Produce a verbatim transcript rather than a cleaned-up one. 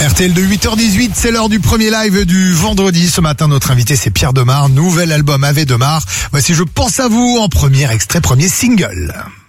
R T L de huit heures dix-huit, c'est l'heure du premier live du vendredi. Ce matin, notre invité, c'est Pierre Demar. Nouvel album Ave Demar. Voici Je pense à vous en premier extrait, premier single.